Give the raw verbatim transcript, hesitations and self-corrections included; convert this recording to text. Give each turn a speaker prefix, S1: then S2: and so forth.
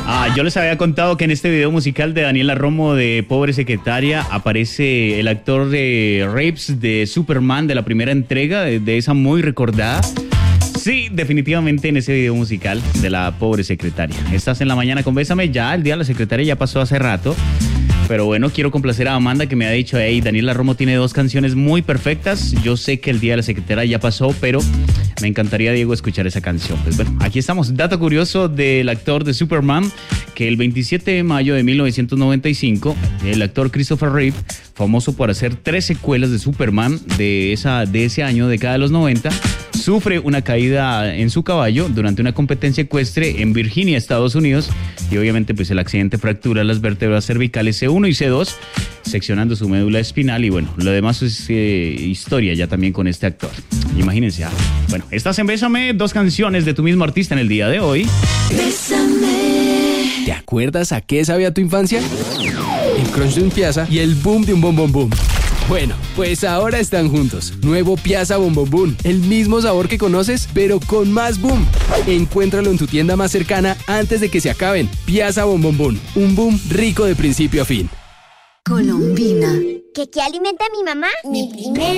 S1: Ah, yo les había contado que en este video musical de Daniela Romo de Pobre Secretaria aparece el actor de Rapes de Superman de la primera entrega, de, de esa muy recordada. Sí, definitivamente en ese video musical de la Pobre Secretaria. Estás en la mañana con Bésame, ya el día de la secretaria ya pasó hace rato. Pero bueno, quiero complacer a Amanda que me ha dicho, hey, Daniela Romo tiene dos canciones muy perfectas. Yo sé que el día de la secretaria ya pasó, pero me encantaría, Diego, escuchar esa canción. Pues bueno, aquí estamos. Dato curioso del actor de Superman, que el veintisiete de mayo de mil novecientos noventa y cinco, el actor Christopher Reeve, famoso por hacer tres secuelas de Superman de, esa, de ese año, década de los noventa, sufre una caída en su caballo durante una competencia ecuestre en Virginia, Estados Unidos, y obviamente pues el accidente fractura las vértebras cervicales C uno y C dos, seccionando su médula espinal, y bueno, lo demás es eh, historia ya también con este actor. Imagínense. Ah, bueno, estás en Bésame, dos canciones de tu mismo artista en el día de hoy.
S2: Bésame. ¿Te acuerdas a qué sabía tu infancia? El crunch de un Piazza y el boom de un Bom Bom Boom. Bueno, pues ahora están juntos. Nuevo Piazza Bom Bom Boom. El mismo sabor que conoces, pero con más boom. Encuéntralo en tu tienda más cercana antes de que se acaben. Piazza Bom Bom Boom. Un boom rico de principio a fin.
S3: Colombina.
S4: ¿Qué, qué alimenta a mi mamá?
S3: Mi primera